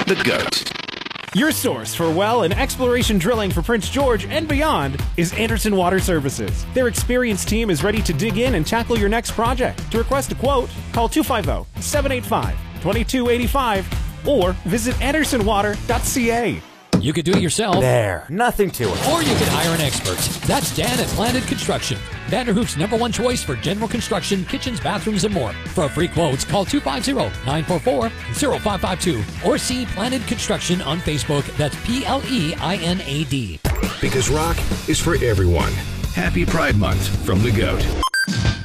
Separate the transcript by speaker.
Speaker 1: The GOAT.
Speaker 2: Your source for well and exploration drilling for Prince George and beyond is Anderson Water Services. Their experienced team is ready to dig in and tackle your next project. To request a quote, call 250-785-2285 or visit andersonwater.ca.
Speaker 3: You could do it yourself.
Speaker 4: There, nothing to it.
Speaker 3: Or you could hire an expert. That's Dan at Planet Construction. Vanderhoof's #1 choice for general construction, kitchens, bathrooms, and more. For free quotes, call 250-944-0552 or see Planet Construction on Facebook. That's PLEINAD.
Speaker 1: Because rock is for everyone. Happy Pride Month from The GOAT.